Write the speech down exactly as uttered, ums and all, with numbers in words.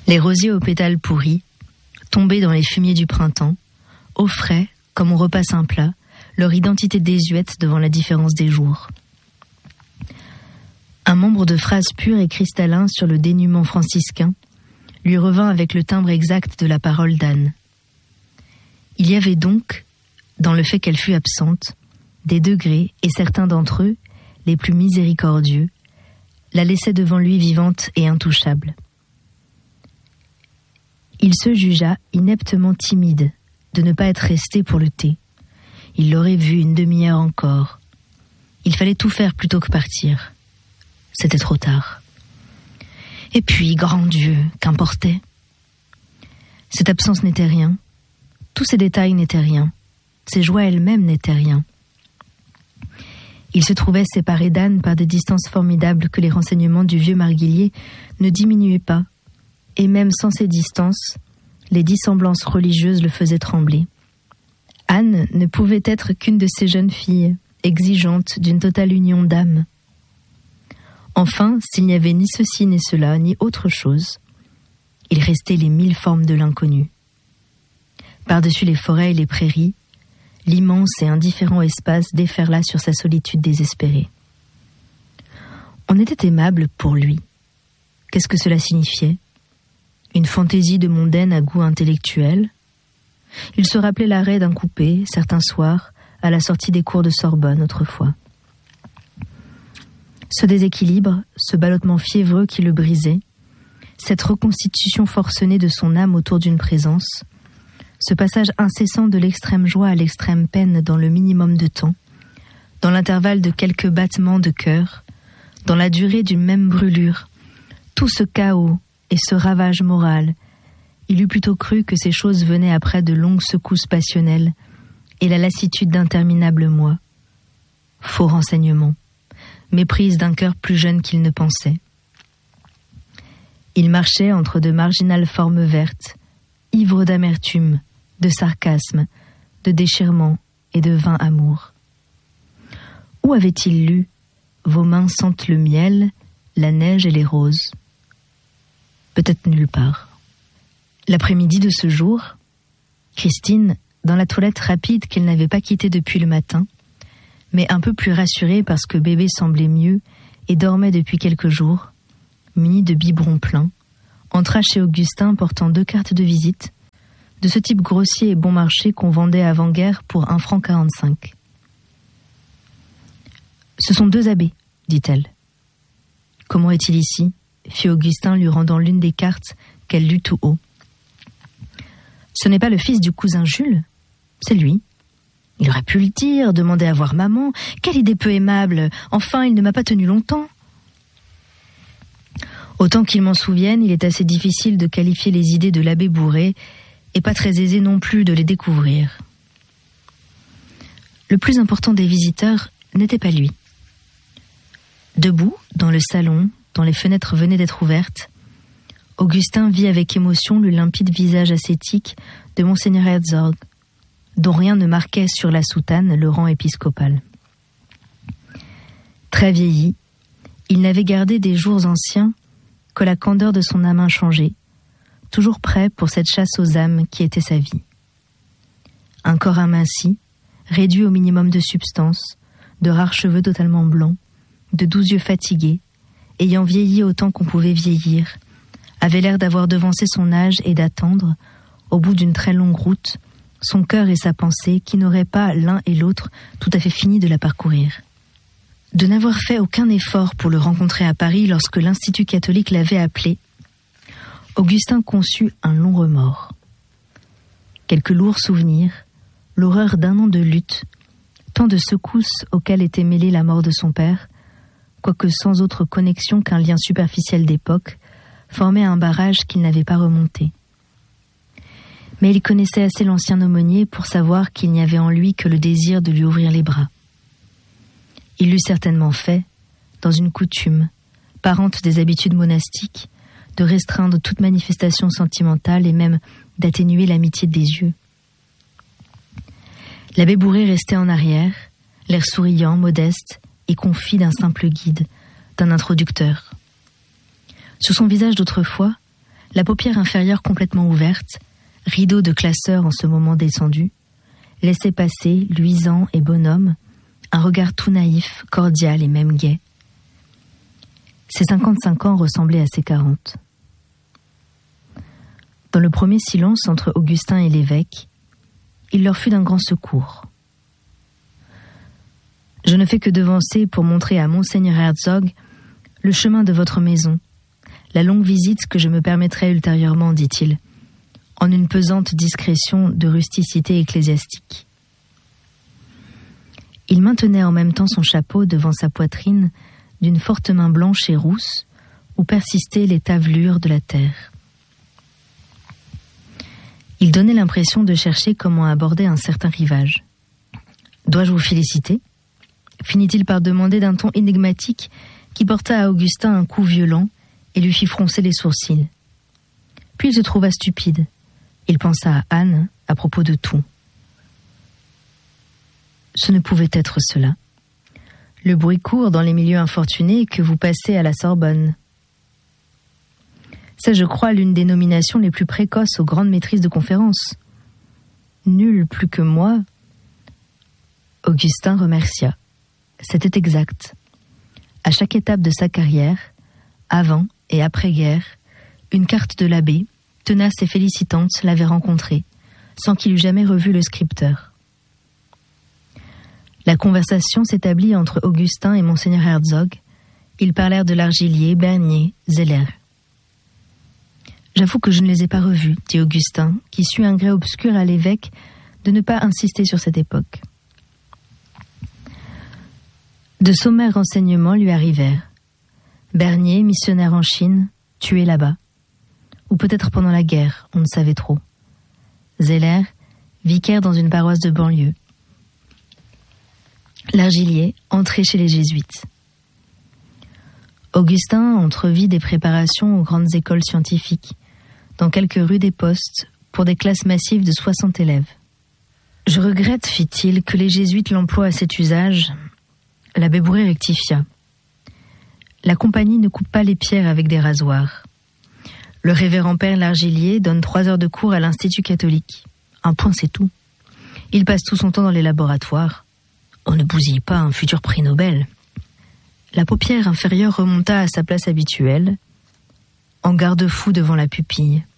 Les rosiers aux pétales pourris, tombés dans les fumiers du printemps, offraient, comme on repasse un plat, leur identité désuète devant la différence des jours. Un membre de phrase pure et cristallin sur le dénuement franciscain lui revint avec le timbre exact de la parole d'Anne. Il y avait donc, dans le fait qu'elle fût absente, des degrés, et certains d'entre eux, les plus miséricordieux, la laissaient devant lui vivante et intouchable. Il se jugea ineptement timide de ne pas être resté pour le thé. Il l'aurait vu une demi-heure encore. Il fallait tout faire plutôt que partir. C'était trop tard. Et puis, grand Dieu, qu'importait ? Cette absence n'était rien. Tous ces détails n'étaient rien. Ces joies elles-mêmes n'étaient rien. Il se trouvait séparé d'Anne par des distances formidables que les renseignements du vieux Marguillier ne diminuaient pas, et même sans ces distances, les dissemblances religieuses le faisaient trembler. Anne ne pouvait être qu'une de ces jeunes filles, exigeantes d'une totale union d'âme. Enfin, s'il n'y avait ni ceci, ni cela, ni autre chose, il restait les mille formes de l'inconnu. Par-dessus les forêts et les prairies, l'immense et indifférent espace déferla sur sa solitude désespérée. On était aimable pour lui. Qu'est-ce que cela signifiait ? Une fantaisie de mondaine à goût intellectuel ? Il se rappelait l'arrêt d'un coupé, certains soirs, à la sortie des cours de Sorbonne autrefois. Ce déséquilibre, ce ballottement fiévreux qui le brisait, cette reconstitution forcenée de son âme autour d'une présence, ce passage incessant de l'extrême joie à l'extrême peine dans le minimum de temps, dans l'intervalle de quelques battements de cœur, dans la durée d'une même brûlure, tout ce chaos et ce ravage moral, il eût plutôt cru que ces choses venaient après de longues secousses passionnelles et la lassitude d'interminables mois. Faux renseignements, méprise d'un cœur plus jeune qu'il ne pensait. Il marchait entre de marginales formes vertes, ivre d'amertume, de sarcasme, de déchirement et de vain amour. Où avait-il lu « Vos mains sentent le miel, la neige et les roses » ? Peut-être nulle part. L'après-midi de ce jour, Christine, dans la toilette rapide qu'elle n'avait pas quittée depuis le matin, mais un peu plus rassurée parce que bébé semblait mieux et dormait depuis quelques jours, munie de biberons pleins, entra chez Augustin portant deux cartes de visite, de ce type grossier et bon marché qu'on vendait avant-guerre pour un franc quarante-cinq. « Ce sont deux abbés, dit-elle. »« Comment est-il ici ?» fit Augustin lui rendant l'une des cartes qu'elle lut tout haut. « Ce n'est pas le fils du cousin Jules ? C'est lui. Il aurait pu le dire, demander à voir maman. Quelle idée peu aimable. Enfin, il ne m'a pas tenu longtemps. » Autant qu'il m'en souvienne, il est assez difficile de qualifier les idées de l'abbé Bourré et pas très aisé non plus de les découvrir. Le plus important des visiteurs n'était pas lui. Debout, dans le salon, dont les fenêtres venaient d'être ouvertes, Augustin vit avec émotion le limpide visage ascétique de Monseigneur Herzog, dont rien ne marquait sur la soutane le rang épiscopal. Très vieilli, il n'avait gardé des jours anciens que la candeur de son âme inchangée, toujours prêt pour cette chasse aux âmes qui était sa vie. Un corps aminci, réduit au minimum de substance, de rares cheveux totalement blancs, de doux yeux fatigués, ayant vieilli autant qu'on pouvait vieillir, avait l'air d'avoir devancé son âge et d'attendre, au bout d'une très longue route, son cœur et sa pensée qui n'auraient pas, l'un et l'autre, tout à fait fini de la parcourir. De n'avoir fait aucun effort pour le rencontrer à Paris lorsque l'Institut catholique l'avait appelé, Augustin conçut un long remords. Quelques lourds souvenirs, l'horreur d'un an de lutte, tant de secousses auxquelles était mêlée la mort de son père, quoique sans autre connexion qu'un lien superficiel d'époque, formaient un barrage qu'il n'avait pas remonté. Mais il connaissait assez l'ancien aumônier pour savoir qu'il n'y avait en lui que le désir de lui ouvrir les bras. Il l'eût certainement fait, dans une coutume, parente des habitudes monastiques, de restreindre toute manifestation sentimentale et même d'atténuer l'amitié des yeux. L'abbé Bourré restait en arrière, l'air souriant, modeste et confit d'un simple guide, d'un introducteur. Sur son visage d'autrefois, la paupière inférieure complètement ouverte, rideau de classeur en ce moment descendu, laissait passer, luisant et bonhomme, un regard tout naïf, cordial et même gai. Ses cinquante-cinq ans ressemblaient à ses quarante. Dans le premier silence entre Augustin et l'évêque, il leur fut d'un grand secours. « Je ne fais que devancer pour montrer à Monseigneur Herzog le chemin de votre maison, la longue visite que je me permettrai ultérieurement, dit-il, en une pesante discrétion de rusticité ecclésiastique. » Il maintenait en même temps son chapeau devant sa poitrine d'une forte main blanche et rousse où persistaient les tavelures de la terre. Il donnait l'impression de chercher comment aborder un certain rivage. « Dois-je vous féliciter ?» finit-il par demander d'un ton énigmatique qui porta à Augustin un coup violent et lui fit froncer les sourcils. Puis il se trouva stupide. Il pensa à Anne à propos de tout. Ce ne pouvait être cela. Le bruit court dans les milieux infortunés que vous passez à la Sorbonne. C'est, je crois, l'une des nominations les plus précoces aux grandes maîtrises de conférences. Nul plus que moi. Augustin remercia. C'était exact. À chaque étape de sa carrière, avant et après-guerre, une carte de l'abbé, tenace et félicitante, l'avait rencontré, sans qu'il eût jamais revu le scripteur. La conversation s'établit entre Augustin et Monseigneur Herzog. Ils parlèrent de l'Argilier, Bernier, Zeller. « J'avoue que je ne les ai pas revus, dit Augustin, qui sut un gré obscur à l'évêque de ne pas insister sur cette époque. De sommaires renseignements lui arrivèrent. Bernier, missionnaire en Chine, tué là-bas. Ou peut-être pendant la guerre, on ne savait trop. Zeller, vicaire dans une paroisse de banlieue. L'Argilier, entré chez les Jésuites. Augustin entrevit des préparations aux grandes écoles scientifiques, dans quelques rues des postes, pour des classes massives de soixante élèves. « Je regrette, fit-il, que les Jésuites l'emploient à cet usage. » L'abbé Bourré rectifia. « La compagnie ne coupe pas les pierres avec des rasoirs. Le révérend père L'Argilier donne trois heures de cours à l'Institut catholique. Un point, c'est tout. Il passe tout son temps dans les laboratoires. On ne bousille pas un futur prix Nobel. » La paupière inférieure remonta à sa place habituelle, en garde-fou devant la pupille.